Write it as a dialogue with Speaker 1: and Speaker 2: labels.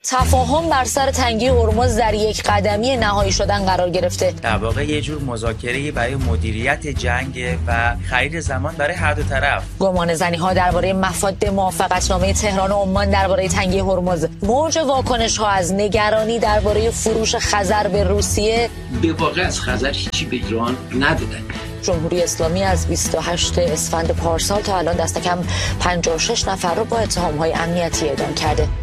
Speaker 1: تفاهم بر سر تنگی هرمز در یک قدمی نهایی شدن قرار گرفته.
Speaker 2: در واقع یه جور مذاکره برای مدیریت جنگ و خرید زمان برای هر دو طرف.
Speaker 1: گمانه‌زنی‌ها درباره مفاد موافقتنامه تهران و عمان درباره تنگی هرمز، موج واکنش‌ها از نگرانی درباره فروش خزر به روسیه.
Speaker 3: به واقع از خزر هیچی به ایران ندادن.
Speaker 1: جمهوری اسلامی از 28 اسفند پارسال تا الان دست کم 56 نفر رو با اتهام‌های امنیتی اعدام کرده.